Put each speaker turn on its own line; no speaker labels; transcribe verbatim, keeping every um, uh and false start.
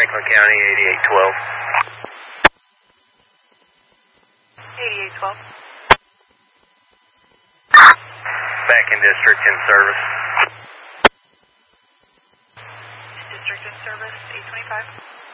Franklin County, eighty-eight twelve.
eighty-eight twelve.
Back in district in service.
District in service, eight twenty-five.